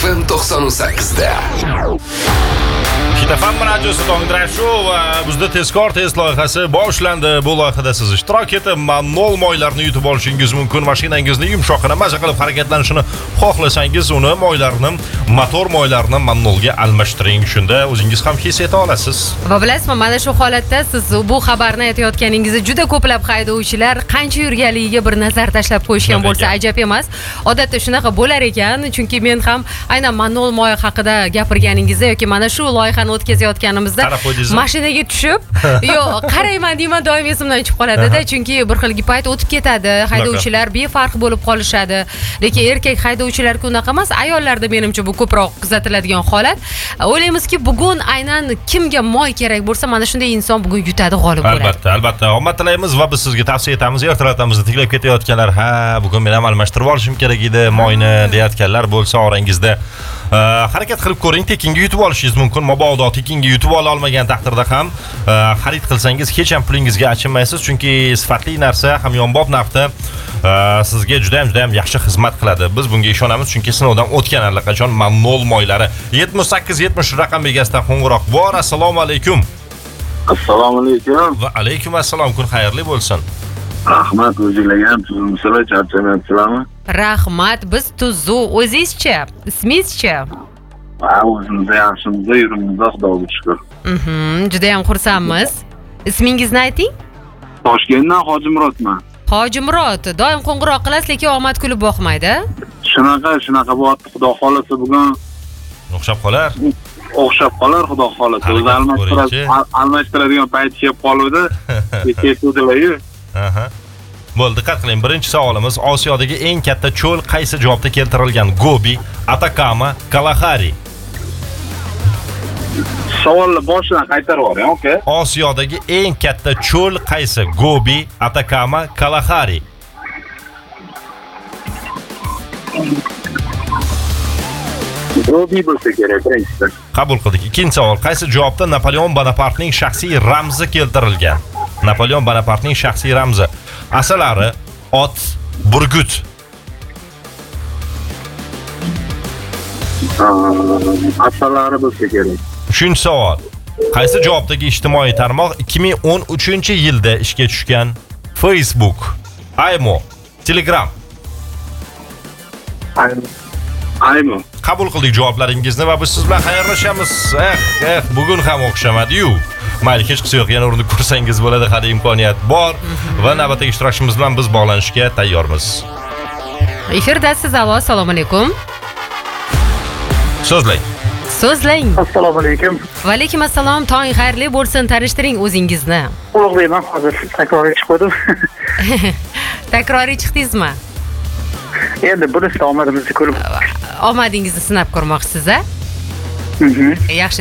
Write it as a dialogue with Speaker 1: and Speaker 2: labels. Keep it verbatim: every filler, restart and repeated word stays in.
Speaker 1: F M to'qson sakkizda.
Speaker 2: Kitafam radiosi Tongdirash Show va bizda tezkor test loyihasi boshlandi. Bu loyihada siz ishtirok etib, Manol moylarni yutib olishingiz mumkin. Mashinangizni yumshoqina maza qilib harakatlanishini xohlasangiz, uni moylarni, motor moylarini Manolga almashtiring. Shunda o'zingiz ham his eta olasiz.
Speaker 3: Va bilasizmi, mana shu holatda siz bu xabarni aytayotganingizda juda ko'plab haydovchilar qancha yurganligiga bir nazar tashlab qo'yishgan bo'lsa ajab emas. Odatda shunaqa bo'lar ekan, chunki men ham aynan Manol moy haqida gapirganingizda yoki mana shu loyihani o'tkazayotganimizda mashinaga tushib, yo'q, qarayman deyman, doim esimdan chiqib qoladi-da, chunki bir xil payt o'tib ketadi, haydovchilar befarq bo'lib qolishadi. Lekin erkak haydovchilarga unaqa emas, ayollarda menimcha bu ko'proq kuzatiladigan holat. O'ylaymizki, bugun aynan kimga moy kerak bo'lsa, mana shunday inson bugun yutadi, g'olib bo'ladi.
Speaker 2: Albatta, albatta. Omad tilaymiz va biz sizga tavsiya etamiz. Ertalatamizni tiklab ketayotganlar, ha, bugun men ham almashtirib olishim kerak edi moyni deyotganlar bo'lsa, orangizda harakat qilib ko'ring, tekinga yutib olishingiz mumkin. Mabodo tekinga yutib ola olmagan taqdirda ham xarid qilsangiz hech ham pulingizga achinmaysiz, chunki sifatli narsa hamyonbop narxda sizga juda ham juda ham yaxshi xizmat qiladi. Biz bunga ishonamiz, chunki sinovdan o'tgan allaqachon Manol moylari. yetmish sakkiz yetmish raqam begasidan qo'ng'iroq bor. Assalomu alaykum.
Speaker 4: Assalomu alaykum.
Speaker 2: Va alaykum assalom. Kun xayrli bo'lsin.
Speaker 4: Rahmat, o'zingizga ham tuzimsizlar, charchamayapsizlarmi?
Speaker 3: Rahmat, biz tuzu. O'zingizchi? Ismingizchi?
Speaker 4: Ha, o'zimizda yaxshimizda, yurimizda, Xudoga shukr.
Speaker 3: Mhm, juda ham xursandmiz. Ismingizni ayting?
Speaker 4: Toshkentdan Hojimurotman.
Speaker 3: Hojimurot, doim qo'ng'iroq qilasiz, lekin omad kulib boqmaydi.
Speaker 4: Shunaqa, shunaqa bo'lyapti, Xudo xolasa bugun
Speaker 2: O'xshab qolar.
Speaker 4: o'xshab qolar, Xudo xolasa. O'zi almashtiradigan payt kelib qoluvdi. Ketuvdilar-yu.
Speaker 2: Aha. Bo'ldi, diqqat qiling. Birinchi savolimiz: Osiyodagi eng katta cho'l qaysi javobda keltirilgan? Gobi, Atakama, Kalahari.
Speaker 4: Savolni boshidan qaytarib yuboring, aka.
Speaker 2: Osiyodagi eng katta cho'l qaysi? Gobi, Atakama, Kalahari.
Speaker 4: Gobi bo'lsa kerak, birinchisi.
Speaker 2: Qabul qildik. Ikkinchi savol: qaysi javobda Napoleon Bonapartning shaxsiy ramzi keltirilgan? Napoleon Bonapartning shaxsiy ramzi: asalari, ot, burgut.
Speaker 4: Asalari bo'lsa kerak.
Speaker 2: Uchinchi savol: qaysi javobdagi ijtimoiy tarmoq ikki ming o'n uchinchi yilda ishga tushgan? Facebook, Aymo, Telegram.
Speaker 4: Aymo.
Speaker 2: Qabul qildik javoblaringizni va biz siz bilan xayrlashamiz. Eh, eh, bugun ham o'xshamadi-yu. Mayli, hech qisi yo'q, yana urinib ko'rsangiz bo'ladi, hali imkoniyat bor va navbatdagi ishtirokchimiz bilan biz bog'lanishga tayyormiz.
Speaker 3: Efirdasiz, alo, assalomu alaykum.
Speaker 2: So'zlang.
Speaker 3: So'zlang.
Speaker 5: Assalomu alaykum.
Speaker 3: Va alaykum assalom, tong xayrli bo'lsin, tanishtiring o'zingizni.
Speaker 5: Ulug'bekman, hozir takroriy chiqdim.
Speaker 3: Takroriy chiqdingizmi?
Speaker 5: Endi bunisi omadimizni ko'rib,
Speaker 3: Omadingizni sinab ko'rmoqchisiz-a?
Speaker 5: Mhm.
Speaker 3: Yaxshi,